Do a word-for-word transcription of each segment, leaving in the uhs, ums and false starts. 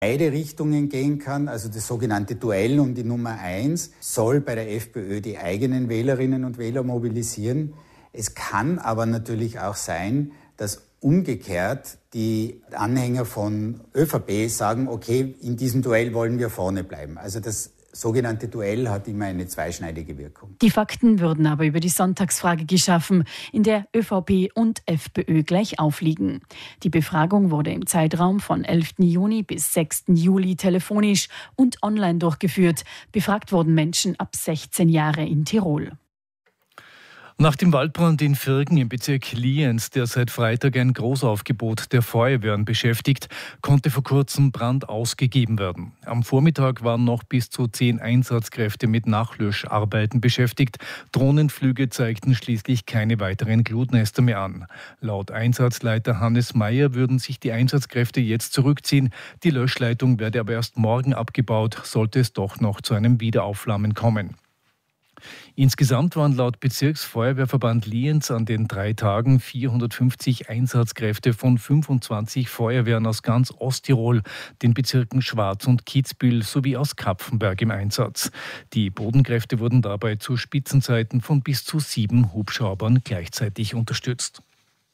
beide Richtungen gehen kann. Also das sogenannte Duell um die Nummer eins soll bei der FPÖ die eigenen Wählerinnen und Wähler mobilisieren. Es kann aber natürlich auch sein, dass umgekehrt die Anhänger von ÖVP sagen, okay, in diesem Duell wollen wir vorne bleiben. Also das sogenannte Duell hat immer eine zweischneidige Wirkung. Die Fakten würden aber über die Sonntagsfrage geschaffen, in der ÖVP und FPÖ gleich aufliegen. Die Befragung wurde im Zeitraum von elften Juni bis sechsten Juli telefonisch und online durchgeführt. Befragt wurden Menschen ab sechzehn Jahre in Tirol. Nach dem Waldbrand in Virgen im Bezirk Lienz, der seit Freitag ein Großaufgebot der Feuerwehren beschäftigt, konnte vor kurzem Brand ausgegeben werden. Am Vormittag waren noch bis zu zehn Einsatzkräfte mit Nachlöscharbeiten beschäftigt. Drohnenflüge zeigten schließlich keine weiteren Glutnester mehr an. Laut Einsatzleiter Hannes Meyer würden sich die Einsatzkräfte jetzt zurückziehen. Die Löschleitung werde aber erst morgen abgebaut, sollte es doch noch zu einem Wiederaufflammen kommen. Insgesamt waren laut Bezirksfeuerwehrverband Lienz an den drei Tagen vierhundertfünfzig Einsatzkräfte von fünfundzwanzig Feuerwehren aus ganz Osttirol, den Bezirken Schwarz und Kitzbühel sowie aus Kapfenberg im Einsatz. Die Bodenkräfte wurden dabei zu Spitzenzeiten von bis zu sieben Hubschraubern gleichzeitig unterstützt.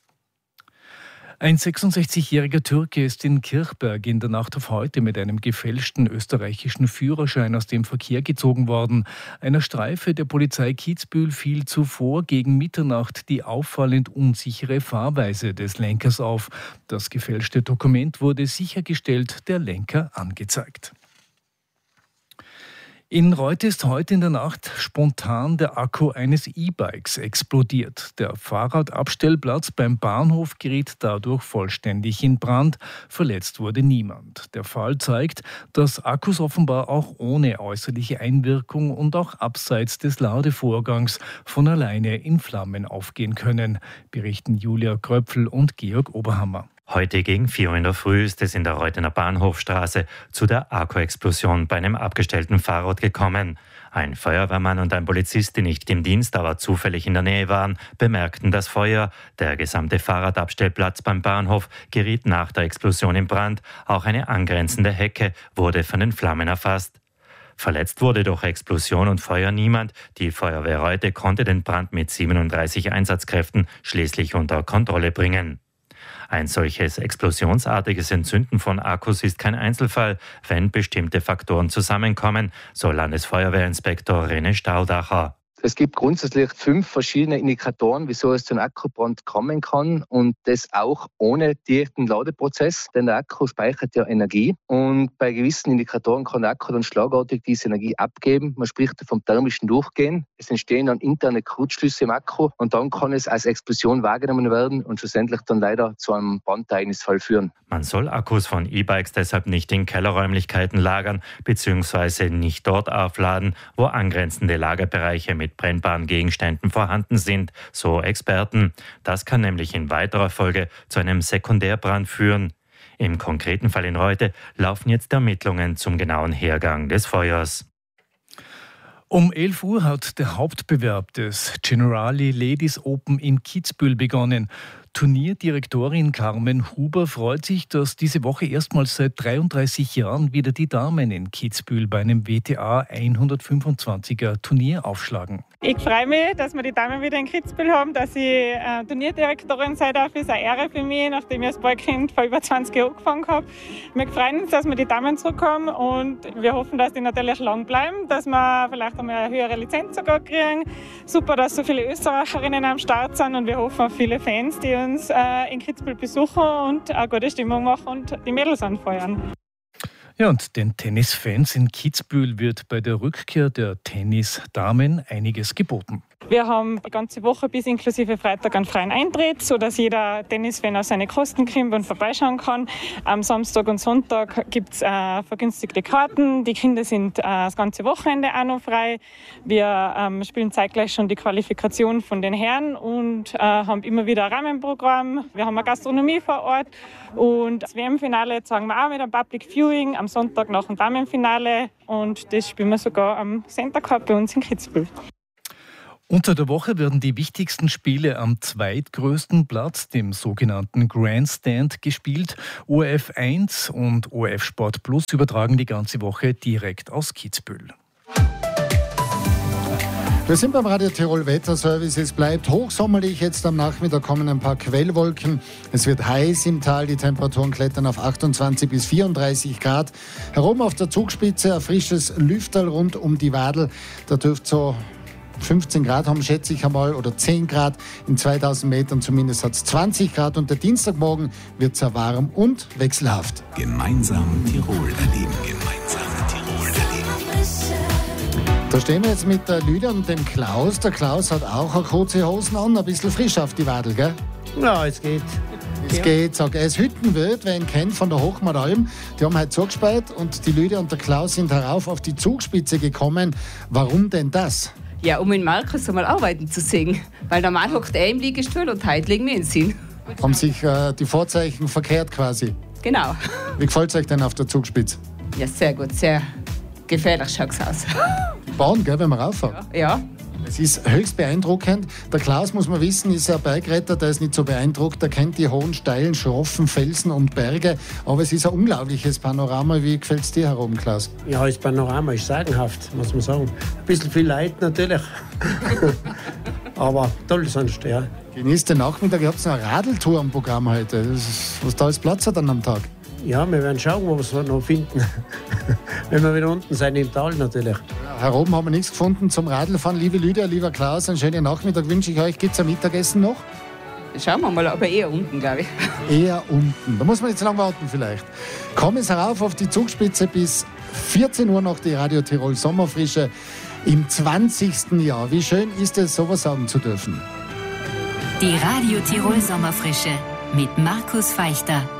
Ein sechsundsechzigjähriger Türke ist in Kirchberg in der Nacht auf heute mit einem gefälschten österreichischen Führerschein aus dem Verkehr gezogen worden. Einer Streife der Polizei Kitzbühel fiel zuvor gegen Mitternacht die auffallend unsichere Fahrweise des Lenkers auf. Das gefälschte Dokument wurde sichergestellt, der Lenker angezeigt. In Reut ist heute in der Nacht spontan der Akku eines E-Bikes explodiert. Der Fahrradabstellplatz beim Bahnhof geriet dadurch vollständig in Brand. Verletzt wurde niemand. Der Fall zeigt, dass Akkus offenbar auch ohne äußerliche Einwirkung und auch abseits des Ladevorgangs von alleine in Flammen aufgehen können, berichten Julia Kröpfel und Georg Oberhammer. Heute gegen vier Uhr in der Früh ist es in der Reutener Bahnhofstraße zu der Akkuexplosion bei einem abgestellten Fahrrad gekommen. Ein Feuerwehrmann und ein Polizist, die nicht im Dienst, aber zufällig in der Nähe waren, bemerkten das Feuer. Der gesamte Fahrradabstellplatz beim Bahnhof geriet nach der Explosion in Brand. Auch eine angrenzende Hecke wurde von den Flammen erfasst. Verletzt wurde durch Explosion und Feuer niemand. Die Feuerwehr Reute konnte den Brand mit siebenunddreißig Einsatzkräften schließlich unter Kontrolle bringen. Ein solches explosionsartiges Entzünden von Akkus ist kein Einzelfall, wenn bestimmte Faktoren zusammenkommen, so Landesfeuerwehrinspektor René Staudacher. Es gibt grundsätzlich fünf verschiedene Indikatoren, wieso es zu einem Akkubrand kommen kann und das auch ohne direkten Ladeprozess, denn der Akku speichert ja Energie und bei gewissen Indikatoren kann der Akku dann schlagartig diese Energie abgeben. Man spricht vom thermischen Durchgehen. Es entstehen dann interne Kurzschlüsse im Akku und dann kann es als Explosion wahrgenommen werden und schlussendlich dann leider zu einem Brandereignisfall führen. Man soll Akkus von E-Bikes deshalb nicht in Kellerräumlichkeiten lagern bzw. nicht dort aufladen, wo angrenzende Lagerbereiche mit brennbaren Gegenständen vorhanden sind, so Experten. Das kann nämlich in weiterer Folge zu einem Sekundärbrand führen. Im konkreten Fall in Reute laufen jetzt Ermittlungen zum genauen Hergang des Feuers. Um elf Uhr hat der Hauptbewerb des Generali Ladies Open in Kitzbühel begonnen. Turnierdirektorin Carmen Huber freut sich, dass diese Woche erstmals seit dreiunddreißig Jahren wieder die Damen in Kitzbühel bei einem W T A hundertfünfundzwanziger Turnier aufschlagen. Ich freue mich, dass wir die Damen wieder in Kitzbühel haben, dass ich äh, Turnierdirektorin sein darf. Das ist eine Ehre für mich, nachdem ich als Ballkind vor über zwanzig Jahren angefangen habe. Wir freuen uns, dass wir die Damen zurückkommen und wir hoffen, dass die natürlich lang bleiben, dass wir vielleicht einmal eine höhere Lizenz sogar kriegen. Super, dass so viele Österreicherinnen am Start sind und wir hoffen auf viele Fans, die uns äh, in Kitzbühel besuchen und eine gute Stimmung machen und die Mädels anfeuern. Ja, und den Tennisfans in Kitzbühel wird bei der Rückkehr der Tennisdamen einiges geboten. Wir haben die ganze Woche bis inklusive Freitag einen freien Eintritt, sodass jeder Tennisfan auf seine Kosten kommt und vorbeischauen kann. Am Samstag und Sonntag gibt es äh, vergünstigte Karten. Die Kinder sind äh, das ganze Wochenende auch noch frei. Wir ähm, spielen zeitgleich schon die Qualifikation von den Herren und äh, haben immer wieder ein Rahmenprogramm. Wir haben eine Gastronomie vor Ort und das W M-Finale zeigen wir auch mit einem Public Viewing am Sonntag nach dem Damenfinale und das spielen wir sogar am Center Cup bei uns in Kitzbühel. Unter der Woche werden die wichtigsten Spiele am zweitgrößten Platz, dem sogenannten Grandstand, gespielt. O R F eins und O R F Sport Plus übertragen die ganze Woche direkt aus Kitzbühel. Wir sind beim Radio Tirol Wetterservice. Es bleibt hochsommerlich. Jetzt am Nachmittag kommen ein paar Quellwolken. Es wird heiß im Tal. Die Temperaturen klettern auf achtundzwanzig bis vierunddreißig Grad. Herum auf der Zugspitze ein frisches Lüfterl rund um die Wadel. Da dürfte so fünfzehn Grad haben, schätze ich einmal, oder zehn Grad. In zweitausend Metern zumindest hat es zwanzig Grad. Und der Dienstagmorgen wird sehr warm und wechselhaft. Gemeinsam Tirol erleben. Gemeinsam Tirol erleben. Da stehen wir jetzt mit der Lydia und dem Klaus. Der Klaus hat auch eine kurze Hosen an, ein bisschen frisch auf die Wadel, gell? Ja, es geht. Es ja. geht, sag er. Es Hüttenwirt, wer ihn kennt von der Hochmaralm. Die haben heute zugesperrt und die Lydia und der Klaus sind herauf auf die Zugspitze gekommen. Warum denn das? Ja, um den Markus einmal arbeiten zu sehen. Weil normal hockt er im Liegestuhl und heute legen wir ihn hin. Haben sich äh, die Vorzeichen verkehrt quasi? Genau. Wie gefällt es euch denn auf der Zugspitze? Ja, sehr gut, sehr gefährlich schaut es aus. Die Bahn, gell, wenn man rauffahren? Ja. ja. Es ist höchst beeindruckend. Der Klaus, muss man wissen, ist ein Bergretter, der ist nicht so beeindruckt. Der kennt die hohen, steilen, schroffen Felsen und Berge. Aber es ist ein unglaubliches Panorama. Wie gefällt es dir herum, Klaus? Ja, das Panorama ist sagenhaft, muss man sagen. Ein bisschen viel Leid natürlich. Aber toll sonst, ja. Genießt den Nachmittag. Ihr habt eine Radeltour am Programm heute. Das ist, was da als Platz hat dann am Tag? Ja, wir werden schauen, was wir noch finden. Wenn wir wieder unten sind im Tal natürlich. Ja, hier oben haben wir nichts gefunden zum Radlfahren. Liebe Lydia, lieber Klaus, einen schönen Nachmittag wünsche ich euch. Gibt es ein Mittagessen noch? Schauen wir mal, aber eher unten, glaube ich. Eher unten. Da muss man nicht so lange warten vielleicht. Komm es herauf auf die Zugspitze bis vierzehn Uhr noch die Radio Tirol Sommerfrische im zwanzigsten Jahr. Wie schön ist es, sowas sagen zu dürfen. Die Radio Tirol Sommerfrische mit Markus Feichter.